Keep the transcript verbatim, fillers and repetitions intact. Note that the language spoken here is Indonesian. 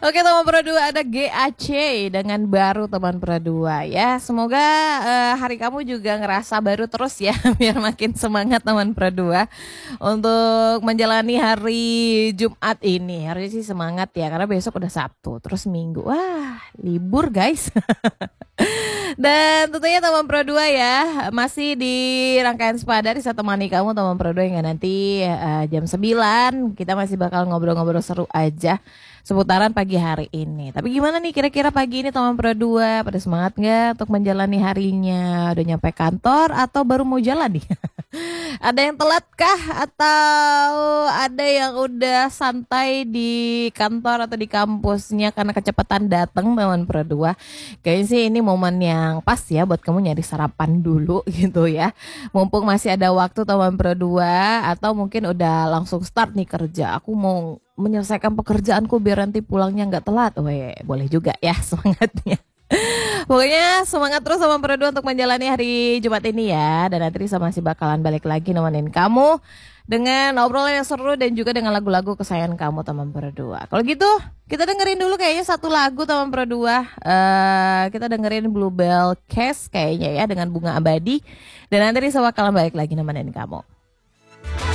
Oke teman Pro dua, ada G A C dengan baru teman Pro dua ya. Semoga uh, hari kamu juga ngerasa baru terus ya, biar makin semangat teman Pro dua untuk menjalani hari Jumat ini. Harusnya sih semangat ya, karena besok udah Sabtu, terus Minggu. Wah, libur guys. Dan tentunya teman Pro dua ya, masih di rangkaian Sepada bisa temani kamu teman Pro dua hingga nanti uh, jam sembilan. Kita masih bakal ngobrol-ngobrol seru aja seputaran pagi hari ini. Tapi gimana nih kira-kira pagi ini teman Pro dua? Pada semangat nggak untuk menjalani harinya? Udah nyampe kantor atau baru mau jalan nih? Ada yang telat kah? Atau ada yang udah santai di kantor atau di kampusnya karena kecepatan datang teman Pro dua? Kayaknya sih ini momen yang pas ya buat kamu nyari sarapan dulu gitu ya. Mumpung masih ada waktu teman Pro dua, atau mungkin udah langsung start nih kerja. Aku mau menyelesaikan pekerjaanku biar nanti pulangnya nggak telat. Weh, boleh juga ya semangatnya. Pokoknya semangat terus sama Pro dua untuk menjalani hari Jumat ini ya. Dan nanti Risa masih bakalan balik lagi nemenin kamu dengan obrolan yang seru dan juga dengan lagu-lagu kesayangan kamu teman Pro dua. Kalau gitu kita dengerin dulu kayaknya satu lagu teman Pro dua. uh, Kita dengerin Bluebell Case kayaknya ya, dengan Bunga Abadi. Dan nanti Risa bakalan balik lagi nemenin kamu.